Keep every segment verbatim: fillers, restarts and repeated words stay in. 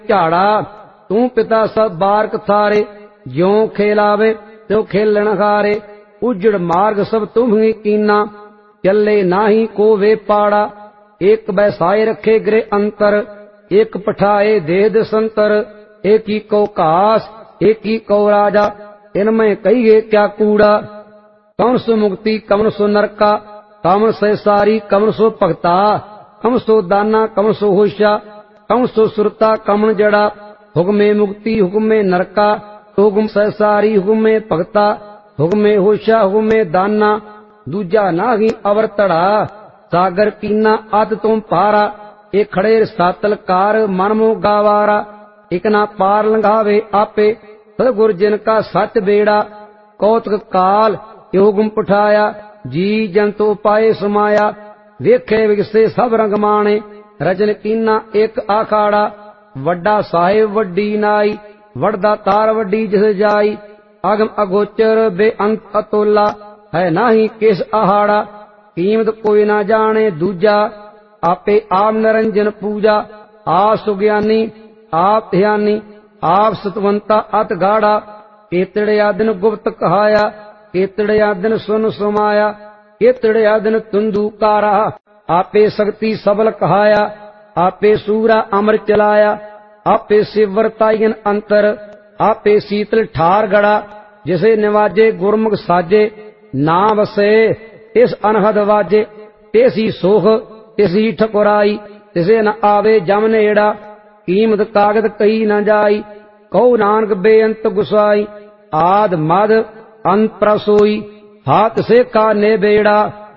झाड़ा। तू पिता सब बारक थारे, ज्यों खेलावे त्यों खेलन हारे। उजड़ मार्ग सब तुम्ही कीना, चले नाही को वे पाड़ा। एक बैसाए रखे गृह अंतर, एक पठाए देह दसंतर। एक ही को कास, एक ही को राजा, इनमें कहिए क्या कूड़ा। कौन सो मुक्ति कौन सो नरका, कौन से सारी कौन सो भगता। कौन सो दाना कौन सो होशा, कौन सो सुरता कौन जड़ा। हुक्मे मुक्ति हुक्मे नरका, हुक्म से सारी हुक्मे भगता। हुक्मे होशा हुक्मे दाना, दूजा नाही अवर तड़ा। सागर कीना अत तुम पारा, एक खड़े सातल कार मनमो गावारा। एक ना पार लंघावे आपे, सतगुर जिनका सच बेड़ा। कौतक काल योगम पठाया, जी जंतु पाए समाया। वेखे विगसे सब रंग माणे, रजन कीना एक आखाड़ा। वड्डा साहिब वड्डी नाई, वड़दा तार वड्डी जिस जाई। अगम अगोचर बेअंत अतोला, है नाही किस आहाड़ा। कीमत कोई ना जाने दूजा, आपे आप निरंजन पूजा। आप सुज्ञानी आप ध्यानी, आप सतवंता अत गाढ़ा। केतड़िया दिन गुप्त कहाया, केतड़िया दिन सुन सुमाया। केतड़िया दिन तुंदुकारा, आपे शक्ति सबल कहाया। आपे सूरा अमर चलाया, आपे शिवर तायन अंतर। आपे शीतल ठार गड़ा, जिसे निवाजे गुरमुख साजे। ना बसे इस अनहद वाजे, तेसी सोख तिसी ठकुराई। तिसे न आवे जम नेड़ा, कीमत कागद कही न जाई। कहो नानक बेअंत गुसाई, आद मद अंत प्रसोई। हाथ से का ने बेड़ा,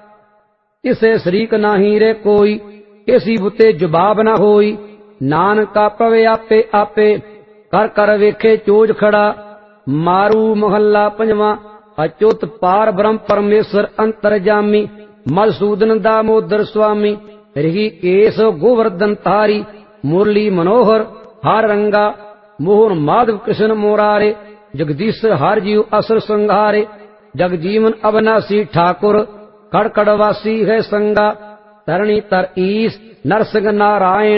इसे शरीक नाही रे कोई। किसी बुते जवाब न होई, नानका पवे आपे आपे। कर कर वेखे चोज खड़ा, मारू मोहल्ला पंजवा। अच्युत पार ब्रह्म परमेश्वर अंतरजामी। मधुसूदन दामोदर स्वामी, ऋषि केश गोवर्धन तारी। मुरली मनोहर हर रंगा, मोहन माधव कृष्ण मोरारे। जगदीश हर जीव असुर संहारे। जगजीवन अविनाशी ठाकुर, कड़कड़वासी है संगा। तरणी तर ईस नरसिंह नारायण।